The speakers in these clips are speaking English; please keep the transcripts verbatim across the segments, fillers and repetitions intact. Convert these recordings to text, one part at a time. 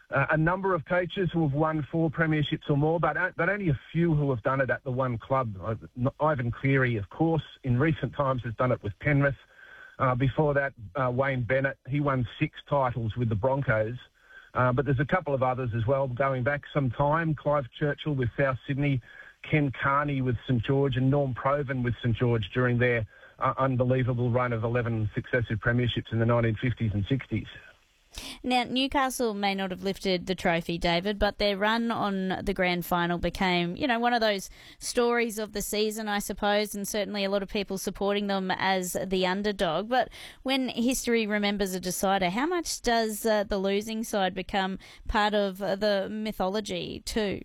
uh, a number of coaches who have won four premierships or more, but, uh, but only a few who have done it at the one club. Uh, Ivan Cleary, of course, in recent times has done it with Penrith. Uh, before that, uh, Wayne Bennett, he won six titles with the Broncos. Uh, but there's a couple of others as well going back some time. Clive Churchill with South Sydney, Ken Carney with St George, and Norm Provan with St George during their uh, unbelievable run of eleven successive premierships in the nineteen fifties and sixties. Now, Newcastle may not have lifted the trophy, David, but their run on the grand final became, you know, one of those stories of the season, I suppose, and certainly a lot of people supporting them as the underdog. But when history remembers a decider, how much does uh, the losing side become part of uh, the mythology too?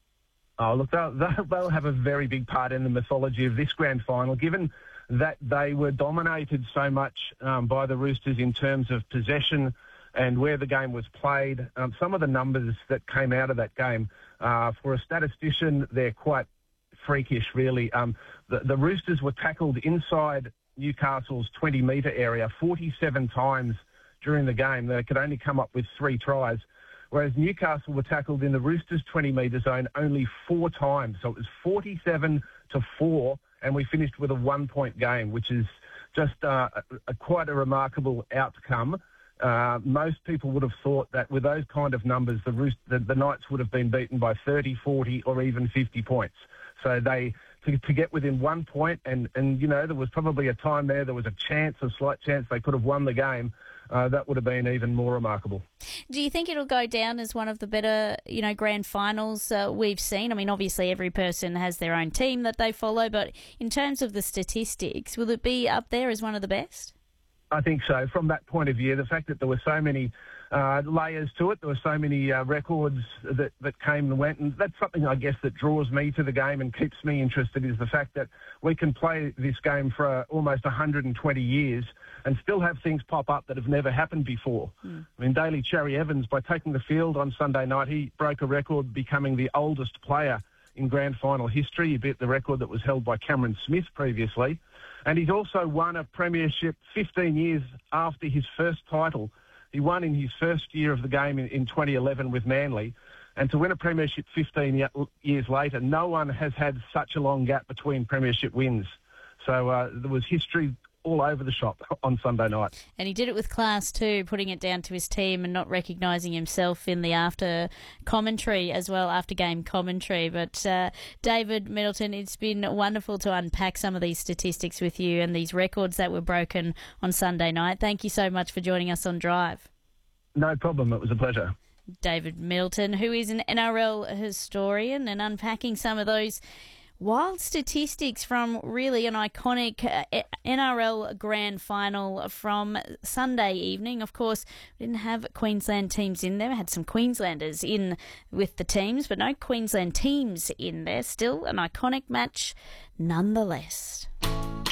Oh, look, they'll, they'll have a very big part in the mythology of this grand final, given that they were dominated so much um, by the Roosters in terms of possession and where the game was played. Um, some of the numbers that came out of that game, uh, for a statistician, they're quite freakish, really. Um, the, the Roosters were tackled inside Newcastle's twenty-metre area forty-seven times during the game. They could only come up with three tries, whereas Newcastle were tackled in the Roosters' twenty-metre zone only four times. So it was forty-seven to four, and we finished with a one-point game, which is just uh, a, a, quite a remarkable outcome. Uh, most people would have thought that with those kind of numbers, the, Roost- the, the Knights would have been beaten by thirty, forty or even fifty points. So they to, to get within one point, and, and, you know, there was probably a time there, there was a chance, a slight chance they could have won the game. Uh, that would have been even more remarkable. Do you think it'll go down as one of the better, you know, grand finals uh, we've seen? I mean, obviously every person has their own team that they follow, but in terms of the statistics, will it be up there as one of the best? I think so. From that point of view, the fact that there were so many uh, layers to it, there were so many uh, records that, that came and went, and that's something, I guess, that draws me to the game and keeps me interested, is the fact that we can play this game for uh, almost one hundred twenty years and still have things pop up that have never happened before. Mm. I mean, Daly Cherry Evans, by taking the field on Sunday night, he broke a record, becoming the oldest player in grand final history. He beat the record that was held by Cameron Smith previously. And he's also won a premiership fifteen years after his first title. He won in his first year of the game in, in twenty eleven with Manly. And to win a premiership fifteen years later, no one has had such a long gap between premiership wins. So uh, there was history all over the shop on Sunday night. And he did it with class too, putting it down to his team and not recognising himself in the after commentary as well, after game commentary. But uh, David Middleton, it's been wonderful to unpack some of these statistics with you and these records that were broken on Sunday night. Thank you so much for joining us on Drive. No problem, it was a pleasure. David Middleton, who is an N R L historian, and unpacking some of those wild statistics from really an iconic uh, N R L grand final from Sunday evening. Of course, we didn't have Queensland teams in there. We had some Queenslanders in with the teams, but no Queensland teams in there. Still an iconic match nonetheless.